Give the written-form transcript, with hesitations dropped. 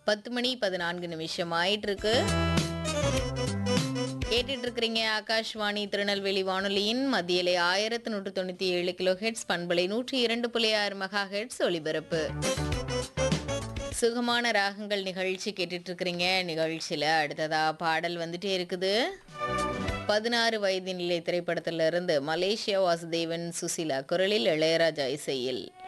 10 மணி 14 நிமிஷம் ஆயிட்டு இருக்கு. கேட்டுட்டு இருக்கிறீங்க ஆகாஷ்வாணி திருநெல்வேலி வானொலியின் மத்தியிலே 1197 கிலோ ஹெட்ஸ் பண்பலை 102.6 மெகா ஹெட்ஸ் ஒலிபரப்பு. சுகமான ராகங்கள் நிகழ்ச்சி கேட்டுட்டு இருக்கிறீங்க. நிகழ்ச்சியில அடுத்ததா பாடல் வந்துட்டே இருக்குது. 16 வயதினிலே திரைப்படத்திலிருந்து மலேசியா வாசுதேவன் சுசிலா குரலில் இளையராஜா இசையில்